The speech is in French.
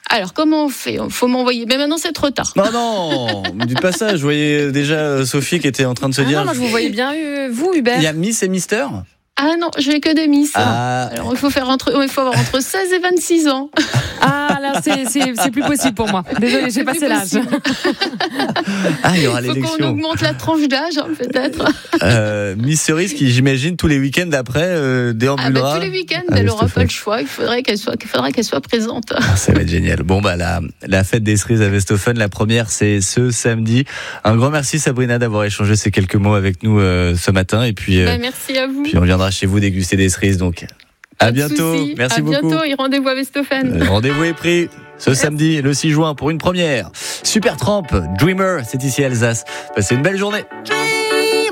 Alors, comment on fait ? Il faut m'envoyer. Mais maintenant, c'est trop tard. Non, ne me dites pas ça. Je voyais déjà Sophie qui était en train de se dire. Non, moi je vous voyais bien, vous, Hubert. Il y a Miss et Mister. Ah non, je n'ai que des Miss. Ah. Alors, il faut avoir entre 16 et 26 ans. Ah, là, c'est plus possible pour moi. Désolée, j'ai passé l'âge. Ah, il y aura Il faut qu'on l'élection. augmente la tranche d'âge, peut-être. Miss Cerise qui, j'imagine, tous les week-ends après, déambulera. Tous les week-ends, Ah, elle oui, n'aura tout à pas fait. le choix. Il faudrait qu'elle soit présente. Ah, ça va être génial. Bon, la fête des cerises à Westhoffen, la première, c'est ce samedi. Un grand merci, Sabrina, d'avoir échangé ces quelques mots avec nous ce matin. Et puis, Merci à vous. puis on viendra chez vous déguster des cerises. Donc, à bientôt. Souci. Merci à beaucoup. bientôt et rendez-vous à Westhoffen. Rendez-vous est pris ce samedi, le 6 juin, pour une première. Supertramp, Dreamer, c'est ici Alsace. Passez une belle journée.